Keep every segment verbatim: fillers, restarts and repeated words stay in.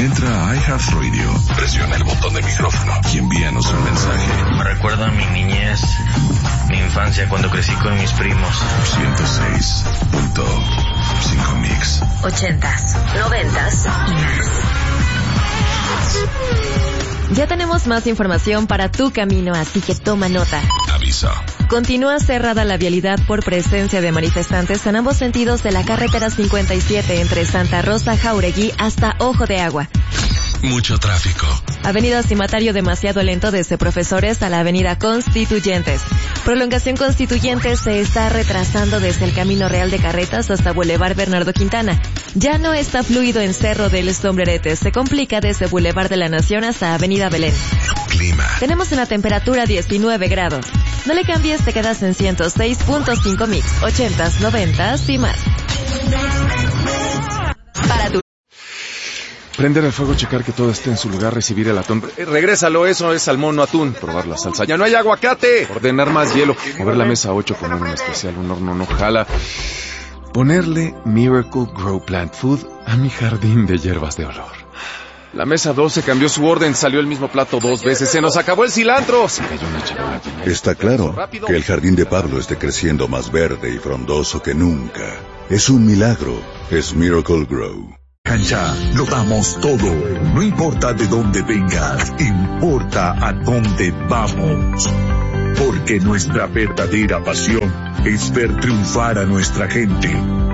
Entra a iHeartRadio, presiona el botón de micrófono y envíanos un mensaje. Me recuerda a mi niñez, mi infancia cuando crecí con mis primos. ciento seis punto cinco Mix. Ochentas, noventas y más. Ya tenemos más información para tu camino, así que toma nota. Aviso. Continúa cerrada la vialidad por presencia de manifestantes en ambos sentidos de la carretera cincuenta y siete entre Santa Rosa, Jauregui hasta Ojo de Agua. Mucho tráfico. Avenida Cimatario demasiado lento desde Profesores a la Avenida Constituyentes. Prolongación Constituyentes se está retrasando desde el Camino Real de Carretas hasta Boulevard Bernardo Quintana. Ya no está fluido en Cerro del Sombrerete. Se complica desde Boulevard de la Nación hasta Avenida Belén. Clima. Tenemos una temperatura diecinueve grados. No le cambies, te quedas en ciento seis punto cinco Mix. Ochentas, noventas y más. Para tu... Prender el fuego, checar que todo esté en su lugar, recibir el atún. Eh, regrésalo, eso es salmón, no atún. Probar la salsa. ¡Ya no hay aguacate! Ordenar más hielo. Mover la mesa ocho, poner un especial, un horno no jala. Ponerle Miracle Grow Plant Food a mi jardín de hierbas de olor. La mesa doce cambió su orden, salió el mismo plato dos veces. ¡Se nos acabó el cilantro! Se cayó una charola. Está claro que el jardín de Pablo esté creciendo más verde y frondoso que nunca. Es un milagro. Es Miracle Grow. Cancha, lo damos todo. No importa de dónde vengas, importa a dónde vamos. Porque nuestra verdadera pasión es ver triunfar a nuestra gente.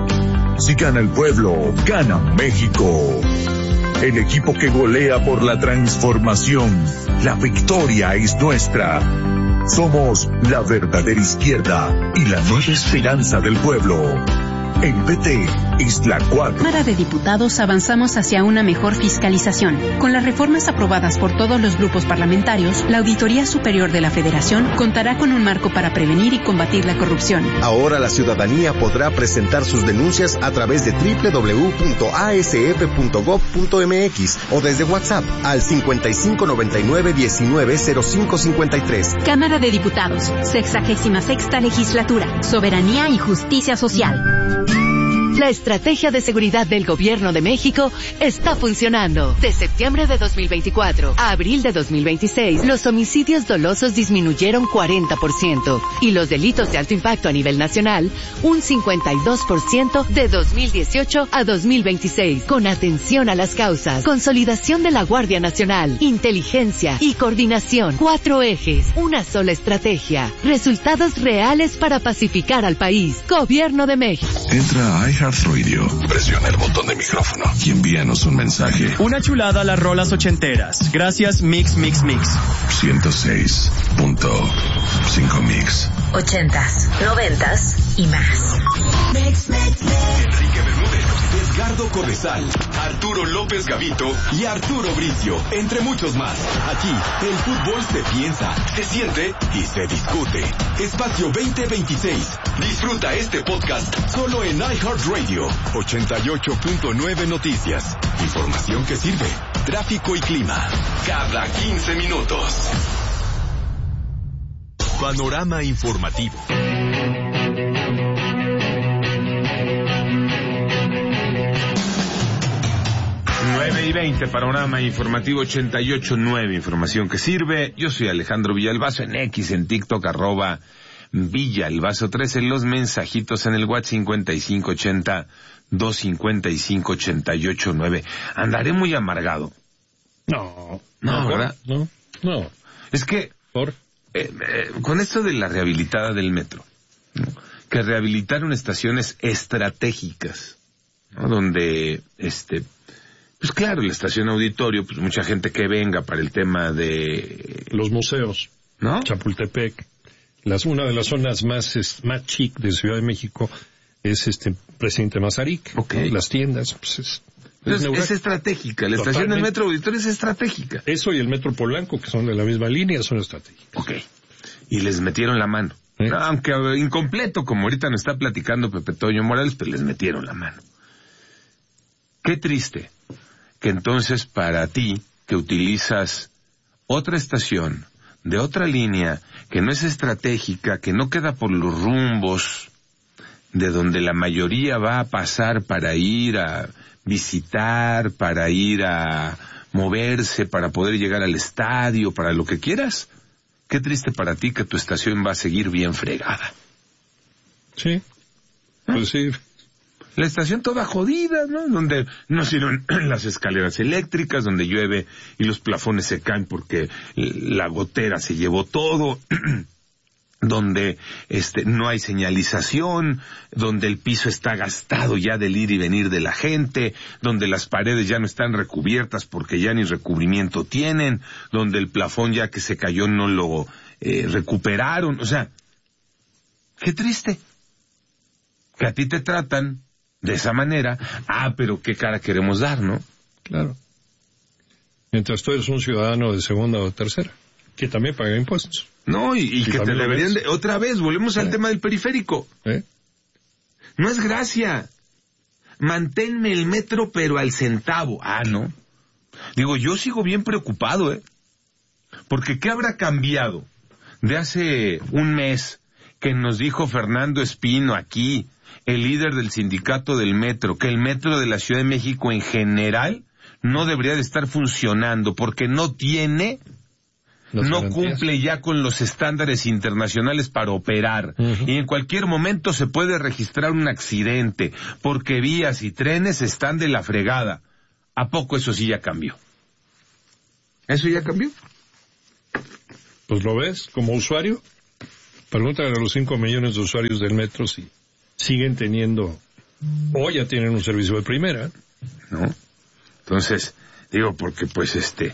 Si gana el pueblo, gana México. El equipo que golea por la transformación. La victoria es nuestra. Somos la verdadera izquierda y la nueva esperanza del pueblo. El P T es la cuatro. Cámara de Diputados avanzamos hacia una mejor fiscalización. Con las reformas aprobadas por todos los grupos parlamentarios, la Auditoría Superior de la Federación contará con un marco para prevenir y combatir la corrupción. Ahora la ciudadanía podrá presentar sus denuncias a través de doble u doble u doble u punto a s f punto gob punto m x o desde WhatsApp al cincuenta y cinco noventa y nueve diecinueve cero cinco cincuenta y tres. Cámara de Diputados, sexagésima sexta legislatura, soberanía y justicia social. La estrategia de seguridad del Gobierno de México está funcionando. De septiembre de dos mil veinticuatro a abril de dos mil veintiséis, los homicidios dolosos disminuyeron cuarenta por ciento y los delitos de alto impacto a nivel nacional un cincuenta y dos por ciento de dos mil dieciocho a dos mil veintiséis. Con atención a las causas, consolidación de la Guardia Nacional, inteligencia y coordinación. Cuatro ejes, una sola estrategia. Resultados reales para pacificar al país. Gobierno de México. Entra a iHeartRadio, presiona el botón de micrófono y envíanos un mensaje. Una chulada a las rolas ochenteras. Gracias, Mix, Mix, Mix. ciento seis punto cinco Mix. Ochentas, noventas y más. Mix, mix, mix. Enrique Bermúdez, Edgardo Correzal, Arturo López Gavito y Arturo Bricio, entre muchos más. Aquí, el fútbol se piensa, se siente y se discute. Espacio veinte veintiséis. Disfruta este podcast solo en iHeartRadio. ochenta y ocho punto nueve Noticias. Información que sirve. Tráfico y clima. Cada quince minutos. Panorama informativo. nueve y veinte, panorama informativo ochenta y ocho punto nueve, información que sirve. Yo soy Alejandro Villalbazo, en X, en TikTok, arroba Villalbazo trece, los mensajitos en el WhatsApp cincuenta y cinco ochenta, doscientos cincuenta y cinco, ochenta y ocho nueve. Andaré muy amargado. No. No, ¿verdad? No, no. Es que, ¿por? Eh, eh, con esto de la rehabilitada del metro, ¿no? Que rehabilitaron estaciones estratégicas, ¿no? Donde, este, pues claro, la estación Auditorio, pues mucha gente que venga para el tema de... Los museos, ¿no? Chapultepec. Las, una de las zonas más, es, más chic de Ciudad de México es este Presidente Mazarik. Okay. ¿No? Las tiendas, pues es... Es, es estratégica, la Totalmente. Estación del Metro Auditorio es estratégica. Eso y el Metro Polanco, que son de la misma línea, son estratégicas. Ok. Y les metieron la mano. ¿Eh? Aunque incompleto, como ahorita nos está platicando Pepe Toño Morales, pero les metieron la mano. Qué triste que entonces para ti, que utilizas otra estación, de otra línea, que no es estratégica, que no queda por los rumbos de donde la mayoría va a pasar para ir a visitar, para ir a moverse, para poder llegar al estadio, para lo que quieras. Qué triste para ti que tu estación va a seguir bien fregada. Sí, pues sí. La estación toda jodida, ¿no? Donde no sirven las escaleras eléctricas, donde llueve y los plafones se caen porque la gotera se llevó todo, donde este no hay señalización, donde el piso está gastado ya del ir y venir de la gente, donde las paredes ya no están recubiertas porque ya ni recubrimiento tienen, donde el plafón ya que se cayó no lo eh, recuperaron. O sea, qué triste que a ti te tratan de esa manera. Ah, pero qué cara queremos dar, ¿no? Claro. Mientras tú eres un ciudadano de segunda o tercera, que también paga impuestos. No, y, y, y que te deberían de... Otra vez, volvemos ¿Eh? al tema del periférico. ¿Eh? No es gracia. Manténme el metro, pero al centavo. Ah, no. Digo, yo sigo bien preocupado, ¿eh? Porque ¿qué habrá cambiado de hace un mes que nos dijo Fernando Espino aquí, el líder del sindicato del metro, que el metro de la Ciudad de México en general no debería de estar funcionando porque no tiene, Las no garantías. cumple ya con los estándares internacionales para operar? Uh-huh. Y en cualquier momento se puede registrar un accidente porque vías y trenes están de la fregada. ¿A poco eso sí ya cambió? ¿Eso ya cambió? Pues lo ves, como usuario. Pregúntale a los cinco millones de usuarios del metro si siguen teniendo, o ya tienen un servicio de primera. ¿No? Entonces, digo, porque pues este,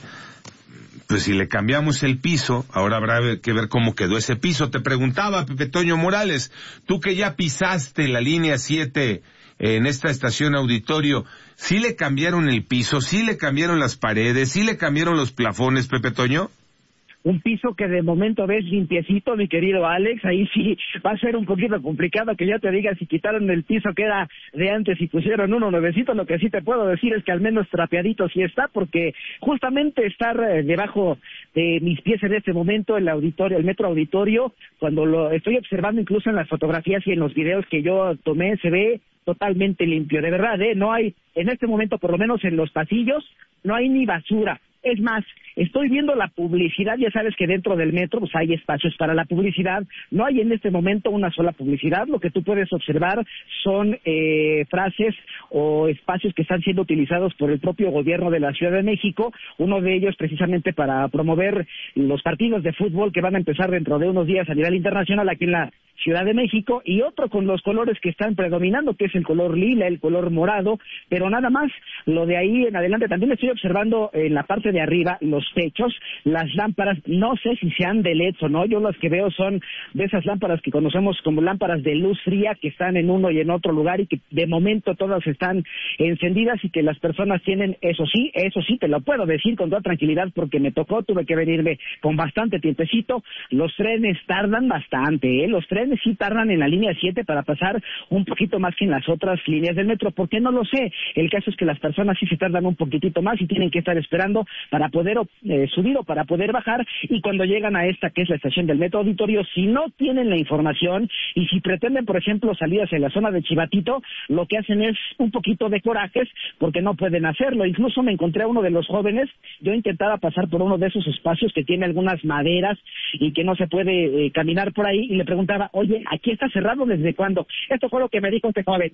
pues si le cambiamos el piso, ahora habrá que ver cómo quedó ese piso. Te preguntaba, Pepe Toño Morales, tú que ya pisaste la línea siete en esta estación Auditorio, ¿sí le cambiaron el piso, sí le cambiaron las paredes, sí le cambiaron los plafones, Pepe Toño? Un piso que de momento ves limpiecito, mi querido Alex. Ahí sí va a ser un poquito complicado que yo te diga si quitaron el piso que era de antes y pusieron uno nuevecito. Lo que sí te puedo decir es que al menos trapeadito sí está, porque justamente estar eh, debajo de mis pies en este momento el auditorio, el metro Auditorio, cuando lo estoy observando incluso en las fotografías y en los videos que yo tomé, se ve totalmente limpio, de verdad, ¿eh? No hay, en este momento, por lo menos en los pasillos, no hay ni basura. Es más, estoy viendo la publicidad, ya sabes que dentro del metro pues hay espacios para la publicidad, no hay en este momento una sola publicidad, lo que tú puedes observar son eh, frases o espacios que están siendo utilizados por el propio gobierno de la Ciudad de México, uno de ellos precisamente para promover los partidos de fútbol que van a empezar dentro de unos días a nivel internacional aquí en la Ciudad de México, y otro con los colores que están predominando, que es el color lila, el color morado, pero nada más. Lo de ahí en adelante también estoy observando en la parte de arriba los techos, las lámparas, no sé si sean de L E Ds o no, yo las que veo son de esas lámparas que conocemos como lámparas de luz fría, que están en uno y en otro lugar y que de momento todas están encendidas y que las personas tienen, eso sí, eso sí te lo puedo decir con toda tranquilidad porque me tocó, tuve que venirme con bastante tiempecito. Los trenes tardan bastante, ¿eh? Los trenes sí tardan en la línea siete para pasar un poquito más que en las otras líneas del metro. ¿Por qué? No lo sé. El caso es que las personas sí se tardan un poquitito más y tienen que estar esperando para poder eh, subir o para poder bajar, y cuando llegan a esta que es la estación del metro Auditorio, si no tienen la información y si pretenden, por ejemplo, salir hacia la zona de Chivatito, lo que hacen es un poquito de corajes porque no pueden hacerlo. Incluso me encontré a uno de los jóvenes, yo intentaba pasar por uno de esos espacios que tiene algunas maderas y que no se puede eh, caminar por ahí, y le preguntaba, oye, ¿aquí está cerrado desde cuándo? Esto fue lo que me dijo este joven.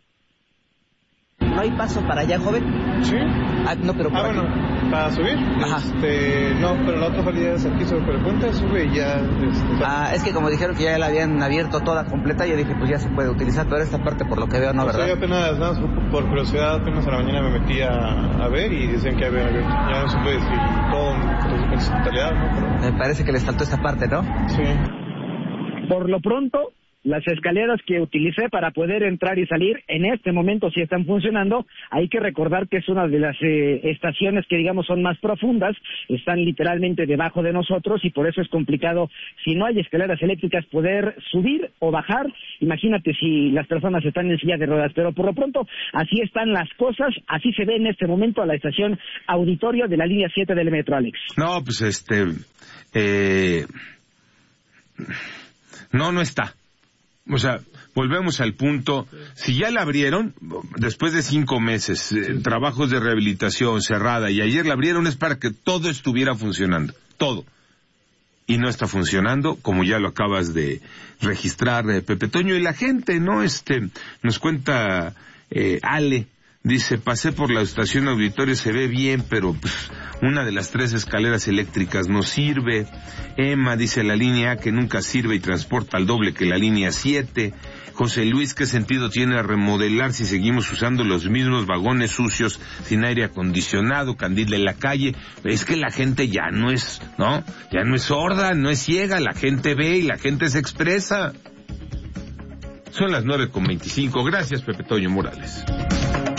¿No hay paso para allá, joven? Sí. Ah, no, pero Ah, bueno, aquí. ¿para subir? Ajá. Este, no, pero la otra salida es aquí sobre el puente, sube y ya... Este, ah, es que como dijeron que ya la habían abierto toda completa, yo dije, pues ya se puede utilizar, pero esta parte por lo que veo no, pues ¿verdad? Sí, apenas, nada, por curiosidad, apenas a la mañana me metí a, a ver y decían que había abierto. Ya no se puede decir todo en, en su totalidad, ¿no? Pero... Me parece que les faltó esta parte, ¿no? Sí. Por lo pronto, las escaleras que utilicé para poder entrar y salir, en este momento sí están funcionando. Hay que recordar que es una de las eh, estaciones que, digamos, son más profundas, están literalmente debajo de nosotros y por eso es complicado, si no hay escaleras eléctricas, poder subir o bajar. Imagínate si las personas están en silla de ruedas, pero por lo pronto así están las cosas, así se ve en este momento a la estación Auditorio de la línea siete del metro, Alex. No, pues este... Eh... No, no está. O sea, volvemos al punto, si ya la abrieron, después de cinco meses, eh, trabajos de rehabilitación cerrada, y ayer la abrieron es para que todo estuviera funcionando, todo. Y no está funcionando, como ya lo acabas de registrar, eh, Pepe Toño, y la gente, ¿no? Este, nos cuenta eh, Ale, dice, pasé por la estación Auditorio, se ve bien, pero pues, una de las tres escaleras eléctricas no sirve. Emma dice, la línea A que nunca sirve y transporta al doble que la línea siete. José Luis, ¿qué sentido tiene remodelar si seguimos usando los mismos vagones sucios, sin aire acondicionado, candil de la calle? Es que la gente ya no es, ¿no? Ya no es sorda, no es ciega, la gente ve y la gente se expresa. Son las nueve con veinticinco. Gracias, Pepe Toño Morales.